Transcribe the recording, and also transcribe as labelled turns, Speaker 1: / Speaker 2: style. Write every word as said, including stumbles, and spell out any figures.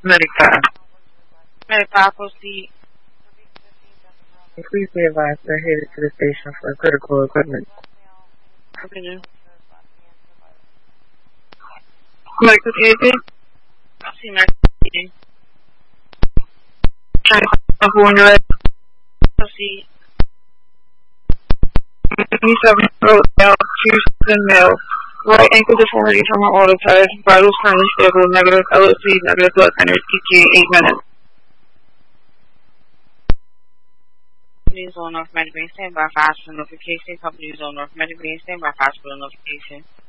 Speaker 1: Medic five.
Speaker 2: Medic five, proceed.
Speaker 1: Please be advised they're headed to the station for critical equipment.
Speaker 2: Continue.
Speaker 1: Medical agent?
Speaker 2: See, medic.
Speaker 1: When you're ready.
Speaker 2: Proceed.
Speaker 1: seven road down, Houston Mill. Right ankle deformity from an auto tire. Vitals currently stable. Negative L O C, negative blood centers. T T A eight minutes.
Speaker 2: Company Zone North Medic Green, stand by for hospital notification. Company Zone North Medic Green, stand by for hospital notification.